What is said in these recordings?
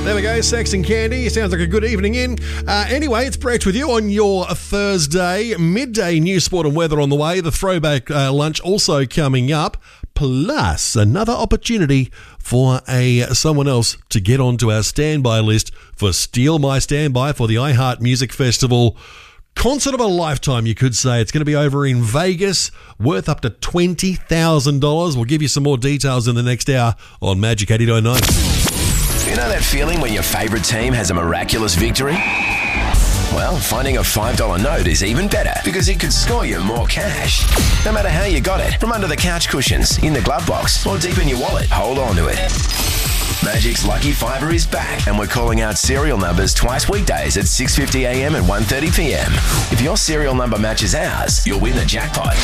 There we go, Sex and Candy. Sounds like a good evening in. Anyway, it's Brett with you on your Thursday. Midday news, sport and weather on the way. The throwback lunch also coming up. Plus, another opportunity for someone else to get onto our standby list for Steal My Standby for the iHeart Music Festival. Concert of a lifetime, you could say. It's going to be over in Vegas, worth up to $20,000. We'll give you some more details in the next hour on Magic 88.9. You know that feeling when your favourite team has a miraculous victory? Well, finding a $5 note is even better because it could score you more cash. No matter how you got it, from under the couch cushions, in the glove box, or deep in your wallet, hold on to it. Magic's Lucky Fiver is back, and we're calling out serial numbers twice weekdays at 6:50am and 1:30pm. If your serial number matches ours, you'll win the jackpot.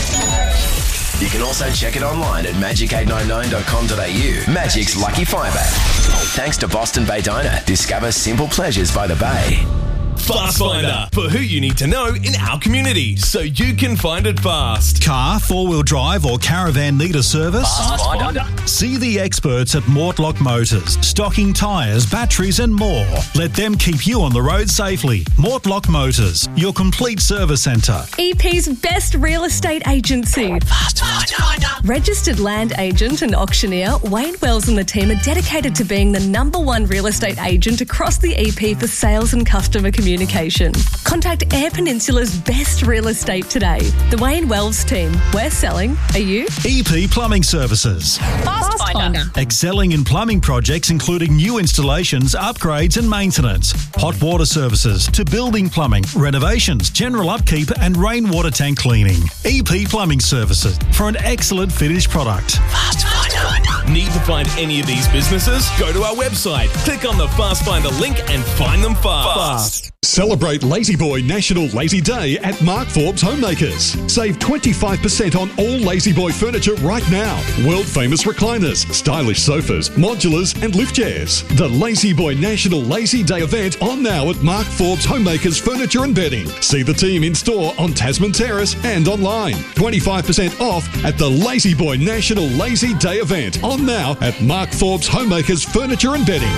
You can also check it online at magic899.com.au. Magic's Lucky Fiver. Thanks to Boston Bay Diner. Discover simple pleasures by the bay. Fast Finder, for who you need to know in our community, so you can find it fast. Car, four-wheel drive or caravan need a service? Fast Finder. See the experts at Mortlock Motors, stocking tyres, batteries and more. Let them keep you on the road safely. Mortlock Motors, your complete service centre. EP's best real estate agency. Fast Finder. Registered land agent and auctioneer, Wayne Wells and the team are dedicated to being the #1 real estate agent across the EP for sales and customer communication. Contact Air Peninsula's best real estate today. The Wayne Wells team. We're selling. Are you? EP Plumbing Services. Fast Finder. Excelling in plumbing projects including new installations, upgrades and maintenance. Hot water services to building plumbing, renovations, general upkeep and rainwater tank cleaning. EP Plumbing Services for an excellent finished product. Fast Finder. Need to find any of these businesses? Go to our website, click on the Fast Finder link and find them fast. Celebrate Lazy Boy National Lazy Day at Mark Forbes Homemakers. Save 25% on all Lazy Boy furniture right now. World famous recliners, stylish sofas, modulars and lift chairs. The Lazy Boy National Lazy Day event on now at Mark Forbes Homemakers Furniture and Bedding. See the team in store on Tasman Terrace and online. 25% off at the Lazy Boy National Lazy Day event on now at Mark Forbes Homemakers Furniture and Bedding.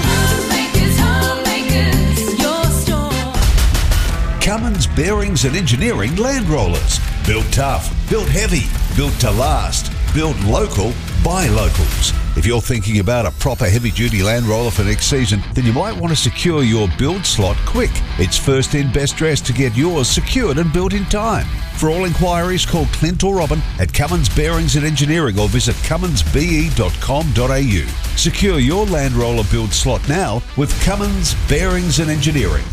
Cummins Bearings and Engineering Land Rollers. Built tough, built heavy, built to last, built local by locals. If you're thinking about a proper heavy-duty Land Roller for next season, then you might want to secure your build slot quick. It's first in, best dressed to get yours secured and built in time. For all inquiries, call Clint or Robin at Cummins Bearings and Engineering or visit cumminsbe.com.au. Secure your Land Roller build slot now with Cummins Bearings and Engineering.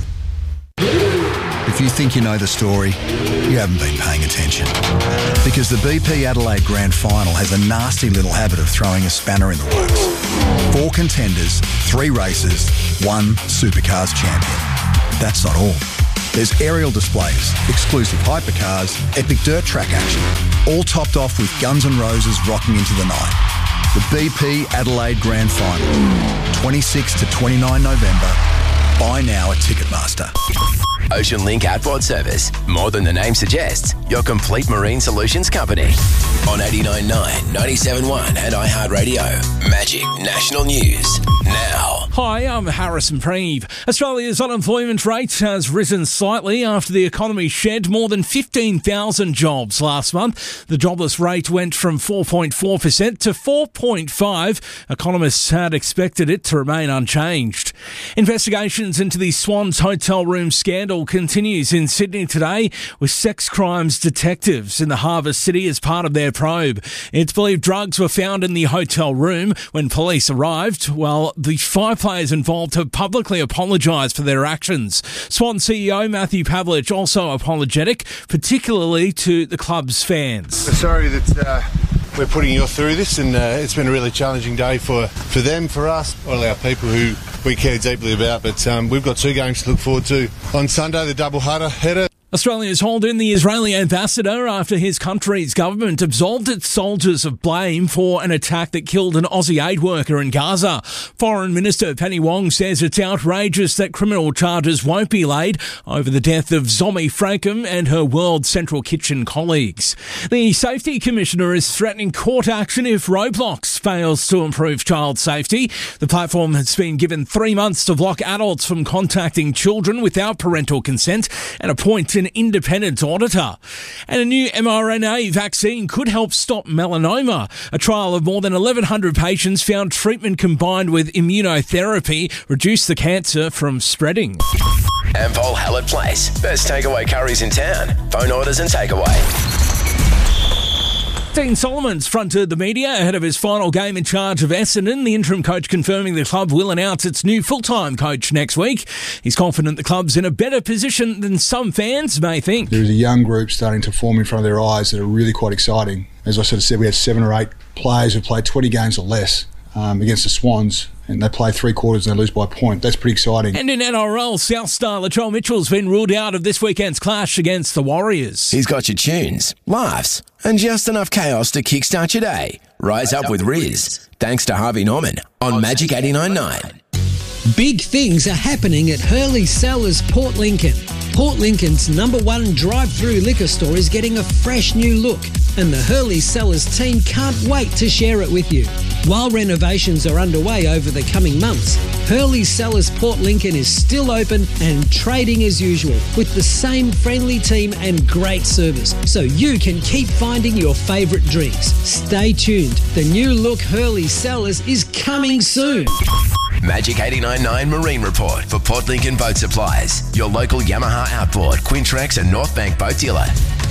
If you think you know the story, you haven't been paying attention. Because the BP Adelaide Grand Final has a nasty little habit of throwing a spanner in the works. 4 contenders, 3 races, 1 Supercars champion. That's not all. There's aerial displays, exclusive hypercars, epic dirt track action, all topped off with Guns N' Roses rocking into the night. The BP Adelaide Grand Final, 26 to 29 November. Buy now at Ticketmaster. Ocean Link Outboard Service. More than the name suggests, your complete marine solutions company. On 89.9, 97.1 and iHeartRadio. Magic National News. Now. Hi, I'm Harrison Preeve. Australia's unemployment rate has risen slightly after the economy shed more than 15,000 jobs last month. The jobless rate went from 4.4% to 4.5%. Economists had expected it to remain unchanged. Investigations into the Swans hotel room scandal continues in Sydney today, with sex crimes detectives in the Harbour City as part of their probe. It's believed drugs were found in the hotel room when police arrived, while the 5 players involved have publicly apologised for their actions. Swan CEO Matthew Pavlich also apologetic, particularly to the club's fans. We're sorry that we're putting you through this, and it's been a really challenging day for them, for us, all our people who we care deeply about. But we've got 2 games to look forward to. On Sunday, the double header. Australia has hauled in the Israeli ambassador after his country's government absolved its soldiers of blame for an attack that killed an Aussie aid worker in Gaza. Foreign Minister Penny Wong says it's outrageous that criminal charges won't be laid over the death of Zomi Frankham and her World Central Kitchen colleagues. The Safety Commissioner is threatening court action if Roblox fails to improve child safety. The platform has been given 3 months to block adults from contacting children without parental consent and appoint an independent auditor. And a new mRNA vaccine could help stop melanoma. A trial of more than 1,100 patients found treatment combined with immunotherapy reduced the cancer from spreading. Ampol Hallett Place. Best takeaway curries in town. Phone orders and takeaway. Dean Solomon's fronted the media ahead of his final game in charge of Essendon. The interim coach confirming the club will announce its new full-time coach next week. He's confident the club's in a better position than some fans may think. There's a young group starting to form in front of their eyes that are really quite exciting. As I said, we had 7 or 8 players who played 20 games or less against the Swans, and they play 3 quarters and they lose by a point. That's pretty exciting. And in NRL, South star Latrell Mitchell's been ruled out of this weekend's clash against the Warriors. He's got your tunes, laughs, and just enough chaos to kickstart your day. Rise up with Riz, thanks to Harvey Norman on Magic 89.9. Big things are happening at Hurley Cellars Port Lincoln. Port Lincoln's #1 drive-through liquor store is getting a fresh new look, and the Hurley Cellars team can't wait to share it with you. While renovations are underway over the coming months, Hurley Cellars Port Lincoln is still open and trading as usual with the same friendly team and great service, so you can keep finding your favourite drinks. Stay tuned. The new look Hurley Cellars is coming soon. Magic 89.9 Marine Report for Port Lincoln Boat Supplies, your local Yamaha Outboard, Quintrex and North Bank boat dealer.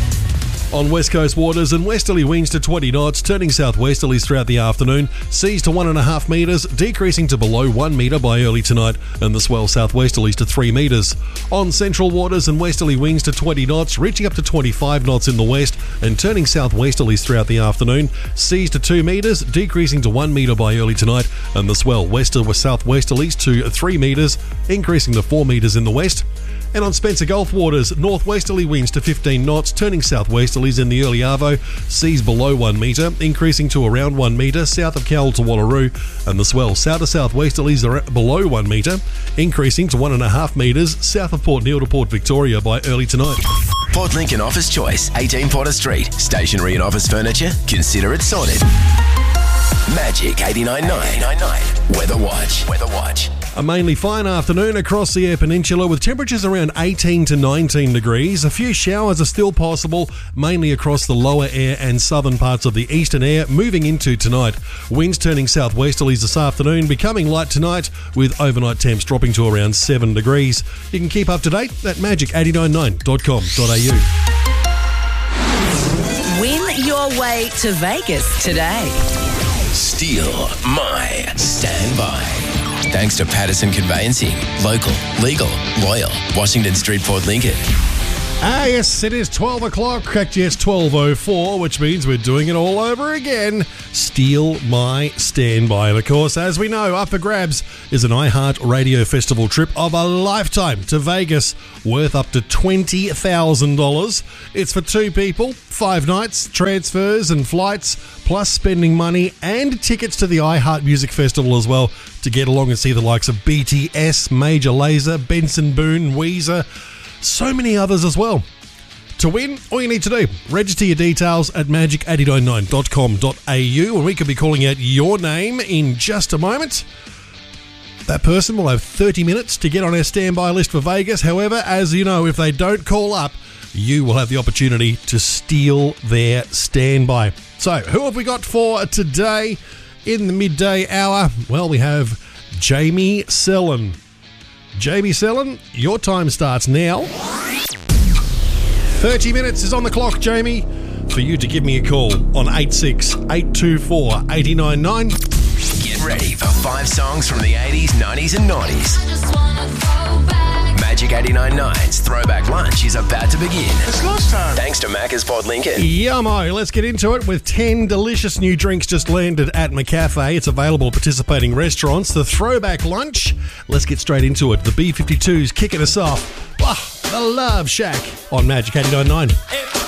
On West Coast waters and westerly winds to 20 knots, turning southwesterlies throughout the afternoon, seas to 1.5 metres, decreasing to below 1 metre by early tonight, and the swell southwesterlies to 3 metres. On central waters and westerly winds to 20 knots, reaching up to 25 knots in the west, and turning southwesterlies throughout the afternoon, seas to 2 metres, decreasing to 1 metre by early tonight, and the swell west to southwesterlies to 3 metres, increasing to 4 metres in the west. And on Spencer Gulf waters, northwesterly winds to 15 knots, turning southwesterlies in the early arvo, seas below 1 metre, increasing to around 1 metre south of Cowell to Wallaroo, and the swell south to southwesterlies are below 1 metre, increasing to 1.5 metres south of Port Neal to Port Victoria by early tonight. Port Lincoln Office Choice, 18 Porter Street. Stationery and office furniture, consider it sorted. Magic 89.9. Weather Watch. A mainly fine afternoon across the Eyre Peninsula with temperatures around 18 to 19 degrees. A few showers are still possible, mainly across the lower Eyre and southern parts of the eastern Eyre, moving into tonight. Winds turning southwesterlies this afternoon, becoming light tonight, with overnight temps dropping to around 7 degrees. You can keep up to date at magic89.9.com.au. Win your way to Vegas today. Steal my standby. Thanks to Patterson Conveyancing. Local, legal, loyal. Washington Street, Port Lincoln. Yes, it is 12 o'clock. Correct, yes, 12:04, which means we're doing it all over again. Steal my standby. And of course, as we know, up for grabs is an iHeart Radio Festival trip of a lifetime to Vegas, worth up to $20,000. It's for 2 people, 5 nights, transfers and flights, plus spending money and tickets to the iHeart Music Festival as well, to get along and see the likes of BTS, Major Lazer, Benson Boone, Weezer, so many others as well. To win, all you need to do, register your details at magic899.com.au, and we could be calling out your name in just a moment. That person will have 30 minutes to get on our standby list for Vegas. However, as you know, if they don't call up, you will have the opportunity to steal their standby. So, who have we got for today in the midday hour? Well, we have Jamie Sellen. Jamie Sellen, your time starts now. 30 minutes is on the clock, Jamie, for you to give me a call on 86-824-899. Get ready for 5 songs from the 80s, 90s and 90s. Magic 89.9's Throwback Lunch is about to begin. It's lunchtime. Thanks to Macca's Port Lincoln. Yummo, let's get into it with 10 delicious new drinks just landed at McCafe. It's available at participating restaurants. The Throwback Lunch. Let's get straight into it. The B-52s kicking us off. The Love Shack on Magic 89.9.